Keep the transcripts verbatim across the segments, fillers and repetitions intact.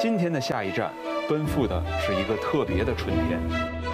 今天的下一站，奔赴的是一个特别的春天。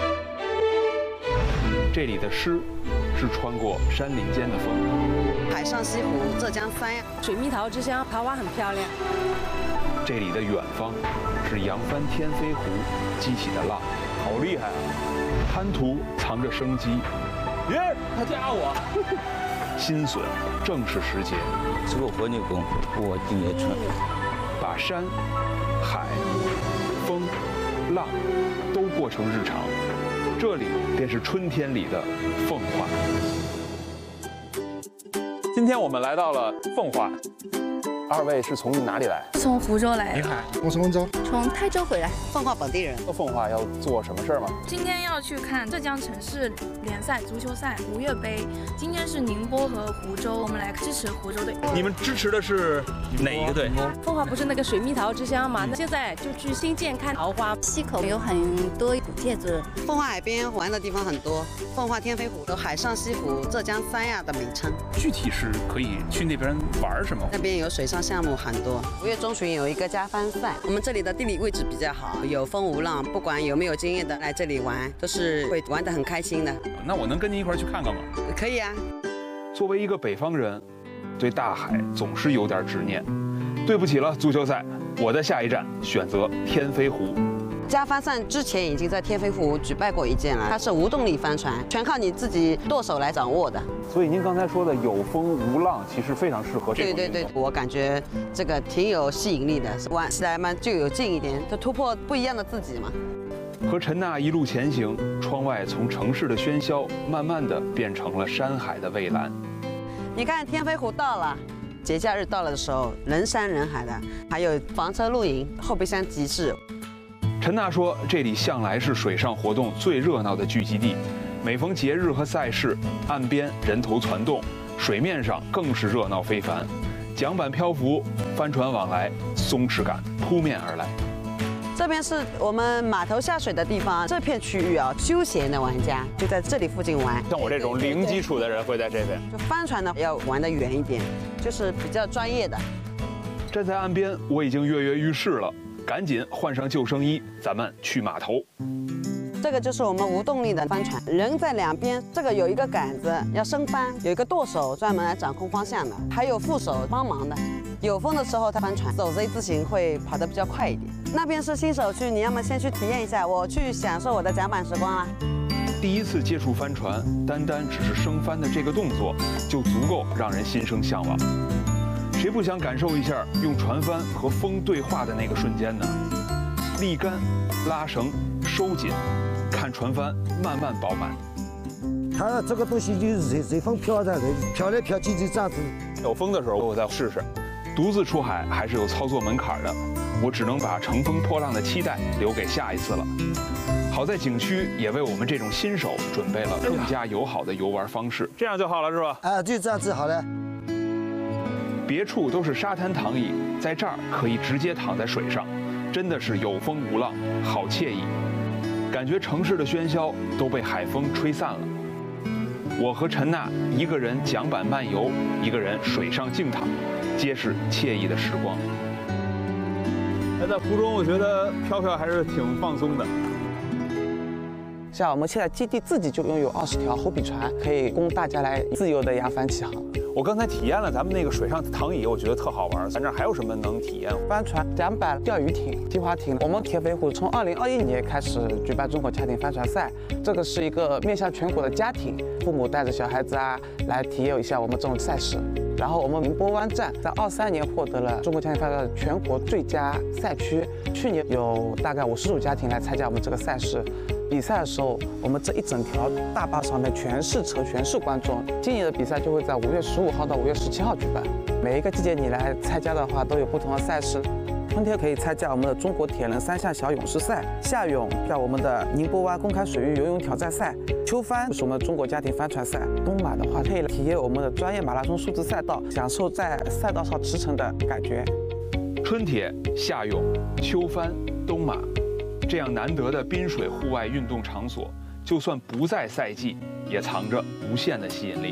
这里的诗是穿过山林间的风， 海上西湖、浙江三亚， 水蜜桃之乡，桃花很漂亮。 这里的远方是扬帆天飞湖激起的浪，好厉害啊！滩涂藏着生机， 耶，他加我。 新笋正是时节， 是个活牛工，我今年春， 把山、海、风、浪都过成日常，这里便是春天里的奉化。今天我们来到了奉化，二位是从哪里来？ 从湖州来。 你好， 我从温州。 从泰州回来。 奉化本地人。 到奉化要做什么事儿吗？ 今天要去看浙江城市联赛足球赛吴越杯。今天是宁波和湖州，我们来支持湖州队。 你们支持的是哪一个队？ 奉化不是那个水蜜桃之乡嘛？那现在就去新建看桃花。 溪口有很多古建筑。 奉化海边玩的地方很多，奉化天飞湖有海上西湖、浙江三亚的名称。 具体是可以去那边玩什么？ 那边有水上项目很多。五月中旬有一个加帆赛，我们这里的地理位置比较好，有风无浪，不管有没有经验的来这里玩，都是会玩得很开心的。 那我能跟您一块儿去看看吗？ 可以啊。 作为一个北方人，对大海总是有点执念。对不起了，足球赛，我的下一站选择天飞湖。 加帆赛之前已经在天飞湖举办过一件了，它是无动力帆船，全靠你自己舵手来掌握的。 所以您刚才说的有风无浪，其实非常适合这种运动。 对对对，我感觉这个挺有吸引力的，玩起来嘛就有劲一点，就突破不一样的自己嘛。 和陈娜一路前行，窗外从城市的喧嚣，慢慢的变成了山海的蔚蓝。 你看天飞湖到了。节假日到了的时候，人山人海的，还有房车露营、后备箱集市。 陈娜说，这里向来是水上活动最热闹的聚集地，每逢节日和赛事，岸边人头攒动，水面上更是热闹非凡，桨板漂浮，帆船往来，松弛感扑面而来。 这边是我们码头下水的地方，这片区域啊，休闲的玩家就在这里附近玩。 像我这种零基础的人会在这边。 就帆船呢要玩得远一点，就是比较专业的。 站在岸边，我已经跃跃欲试了，赶紧换上救生衣，咱们去码头。 这个就是我们无动力的帆船，人在两边，这个有一个杆子要升帆，有一个舵手专门来掌控方向的，还有副手帮忙的。有风的时候，它帆船走 Z 字形会跑得比较快一点。那边是新手区，你要么先去体验一下，我去享受我的桨板时光啦。 第一次接触帆船，单单只是升帆的这个动作，就足够让人心生向往。谁不想感受一下用船帆和风对话的那个瞬间呢？立竿、拉绳、收紧，看船帆慢慢饱满。 它这个东西就是随随风飘的，飘来飘去就这样子。 有风的时候我再试试。独自出海还是有操作门槛的，我只能把乘风破浪的期待留给下一次了。好在景区也为我们这种新手准备了更加友好的游玩方式，这样就好了是吧？ 啊，就这样子好了。 别处都是沙滩躺椅，在这儿可以直接躺在水上，真的是有风无浪，好惬意。感觉城市的喧嚣都被海风吹散了。我和陈娜一个人桨板漫游，一个人水上静躺，皆是惬意的时光。在湖中，我觉得飘飘还是挺放松的。 像我们现在基地自己就拥有二十条湖比船，可以供大家来自由的扬帆起航。 我刚才体验了咱们那个水上躺椅，我觉得特好玩。咱这儿还有什么能体验？ 帆船、桨板、钓鱼艇、皮划艇。我们天飞湖从二零二一年开始举办中国家庭帆船赛，这个是一个面向全国的家庭，父母带着小孩子啊来体验一下我们这种赛事。然后我们宁波湾站在二三年获得了中国家庭帆船全国最佳赛区，去年有大概五十组家庭来参加我们这个赛事。比赛的时候，我们这一整条大坝上面全是车，全是观众。今年的比赛就会在五月十五号到五月十七号举办。每一个季节你来参加的话，都有不同的赛事。春天可以参加我们的中国铁人三项小勇士赛，夏泳在我们的宁波湾公开水域游泳挑战赛，秋帆是我们中国家庭帆船赛，冬马的话可以体验我们的专业马拉松数字赛道，享受在赛道上驰骋的感觉。 春铁、夏泳、秋帆、冬马。这样难得的滨水户外运动场所，就算不在赛季，也藏着无限的吸引力。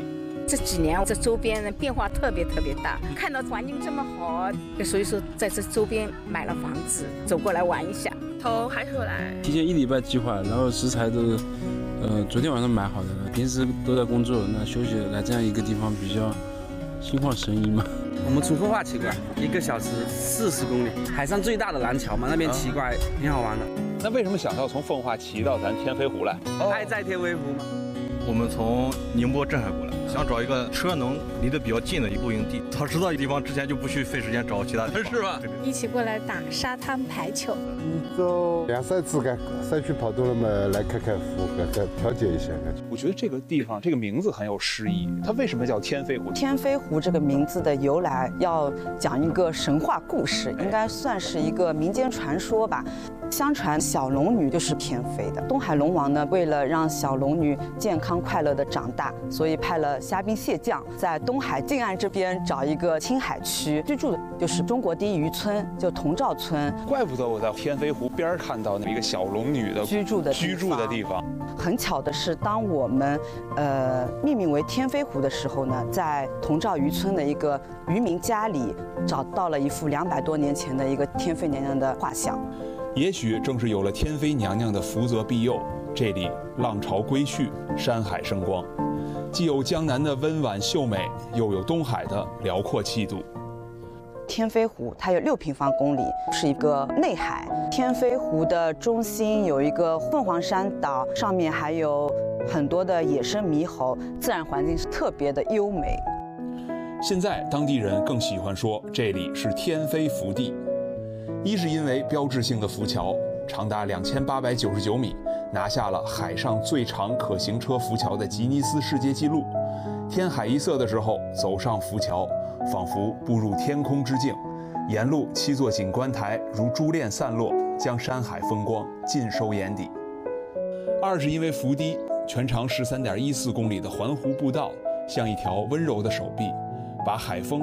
这几年这周边的变化特别特别大，看到环境这么好，所以说在这周边买了房子，走过来玩一下。 从海口来， 提前一礼拜计划，然后食材都，呃，昨天晚上买好的了。平时都在工作，那休息来这样一个地方比较心旷神怡嘛。 我们从奉化骑过来，一个小时四十公里，海上最大的廊桥嘛，那边骑过来挺好玩的。 那为什么想到从奉化骑到咱天飞湖来？ 爱在天飞湖嘛。 我们从宁波镇海过来，想找一个车能离得比较近的一露营地。早知道一地方之前就不去费时间找其他地方，是吧？ 一起过来打沙滩排球。 一周两三次干，山区跑多了嘛，来开开湖，来调节一下。 我觉得这个地方这个名字很有诗意，它为什么叫天飞湖？ 天飞湖这个名字的由来，要讲一个神话故事，应该算是一个民间传说吧。相传小龙女就是天飞的。东海龙王呢，为了让小龙女健康快乐的长大，所以派了虾兵蟹将在东海近岸这边找一个青海区居住的，就是中国第一渔村，就同照村。 怪不得我在天飞湖边看到那一个小龙女的居住的居住的地方。 很巧的是，当我们呃命名为天飞湖的时候呢，在同照渔村的一个渔民家里找到了一幅两百多年前的一个天妃娘娘的画像。 也许正是有了天妃娘娘的福泽庇佑，这里浪潮归去，山海生光，既有江南的温婉秀美，又有东海的辽阔气度。 天飞湖它有六平方公里，是一个内海。天飞湖的中心有一个凤凰山岛，上面还有很多的野生猕猴，自然环境是特别的优美。 现在当地人更喜欢说这里是天飞福地。一是因为标志性的浮桥长达两千八百九十九米，拿下了海上最长可行车浮桥的吉尼斯世界纪录。天海一色的时候，走上浮桥，仿佛步入天空之境。沿路七座景观台如珠链散落，将山海风光尽收眼底。二是因为浮堤全长十三点一四公里的环湖步道，像一条温柔的手臂，把海风